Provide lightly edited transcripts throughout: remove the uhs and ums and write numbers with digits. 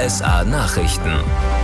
RSA Nachrichten.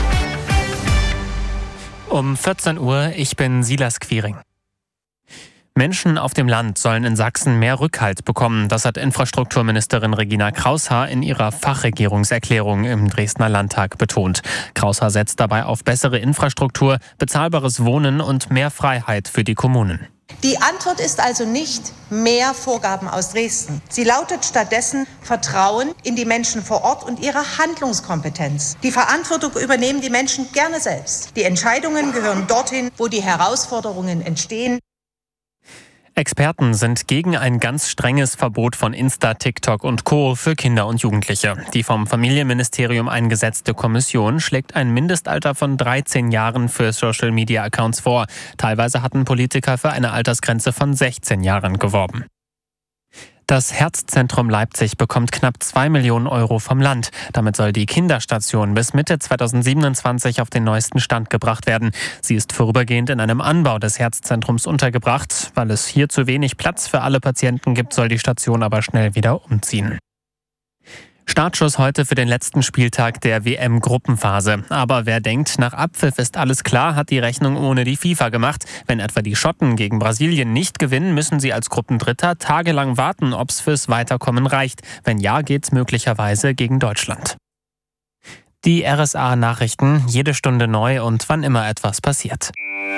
Um 14 Uhr, ich bin Silas Quiring. Menschen auf dem Land sollen in Sachsen mehr Rückhalt bekommen. Das hat Infrastrukturministerin Regina Kraushaar in ihrer Fachregierungserklärung im Dresdner Landtag betont. Kraushaar setzt dabei auf bessere Infrastruktur, bezahlbares Wohnen und mehr Freiheit für die Kommunen. Die Antwort ist also nicht mehr Vorgaben aus Dresden. Sie lautet stattdessen Vertrauen in die Menschen vor Ort und ihre Handlungskompetenz. Die Verantwortung übernehmen die Menschen gerne selbst. Die Entscheidungen gehören dorthin, wo die Herausforderungen entstehen. Experten sind gegen ein ganz strenges Verbot von Insta, TikTok und Co. für Kinder und Jugendliche. Die vom Familienministerium eingesetzte Kommission schlägt ein Mindestalter von 13 Jahren für Social-Media-Accounts vor. Teilweise hatten Politiker für eine Altersgrenze von 16 Jahren geworben. Das Herzzentrum Leipzig bekommt knapp 2 Millionen Euro vom Land. Damit soll die Kinderstation bis Mitte 2027 auf den neuesten Stand gebracht werden. Sie ist vorübergehend in einem Anbau des Herzzentrums untergebracht. Weil es hier zu wenig Platz für alle Patienten gibt, soll die Station aber schnell wieder umziehen. Startschuss heute für den letzten Spieltag der WM-Gruppenphase. Aber wer denkt, nach Abpfiff ist alles klar, hat die Rechnung ohne die FIFA gemacht. Wenn etwa die Schotten gegen Brasilien nicht gewinnen, müssen sie als Gruppendritter tagelang warten, ob es fürs Weiterkommen reicht. Wenn ja, geht's möglicherweise gegen Deutschland. Die RSA-Nachrichten, jede Stunde neu und wann immer etwas passiert.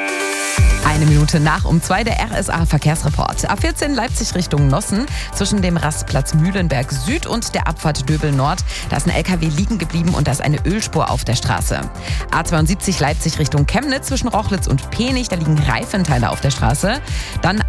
1 Minute nach um 2 der RSA-Verkehrsreport. A14 Leipzig Richtung Nossen zwischen dem Rastplatz Mühlenberg Süd und der Abfahrt Döbel Nord. Da ist ein LKW liegen geblieben und da ist eine Ölspur auf der Straße. A72 Leipzig Richtung Chemnitz zwischen Rochlitz und Penich. Da liegen Reifenteile auf der Straße. Dann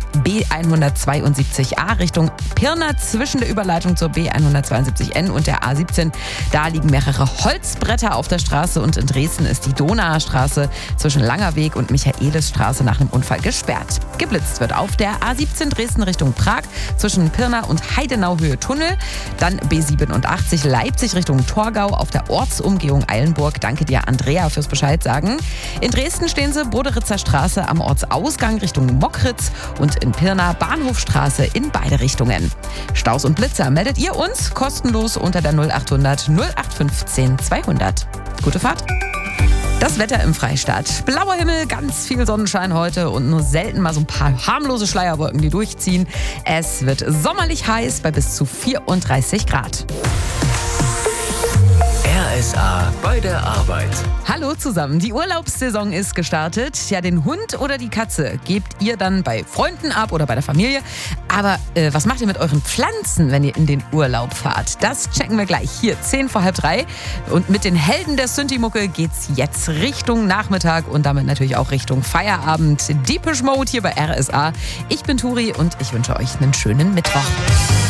B172a Richtung Pirna zwischen der Überleitung zur B172N und der A17. Da liegen mehrere Holzbretter auf der Straße und in Dresden ist die Donauer Straße zwischen Langerweg und Michaelisstraße nach einem Unfall gesperrt. Geblitzt wird auf der A17 Dresden Richtung Prag zwischen Pirna und Heidenau-Höhe Tunnel. Dann B87 Leipzig Richtung Torgau auf der Ortsumgehung Eilenburg. Danke dir, Andrea, fürs Bescheid sagen. In Dresden stehen sie Boderitzer Straße am Ortsausgang Richtung Mockritz und in Pirna Bahnhofstraße in beide Richtungen. Staus und Blitzer meldet ihr uns kostenlos unter der 0800 0815 200. Gute Fahrt! Das Wetter im Freistaat. Blauer Himmel, ganz viel Sonnenschein heute und nur selten mal so ein paar harmlose Schleierwolken, die durchziehen. Es wird sommerlich heiß bei bis zu 34 Grad. RSA bei der Arbeit. Hallo zusammen, die Urlaubssaison ist gestartet. Ja, den Hund oder die Katze gebt ihr dann bei Freunden ab oder bei der Familie. Aber was macht ihr mit euren Pflanzen, wenn ihr in den Urlaub fahrt? Das checken wir gleich hier, 2:10. Und mit den Helden der Synthi-Mucke geht's jetzt Richtung Nachmittag und damit natürlich auch Richtung Feierabend. Depeche Mode hier bei RSA. Ich bin Turi und ich wünsche euch einen schönen Mittwoch.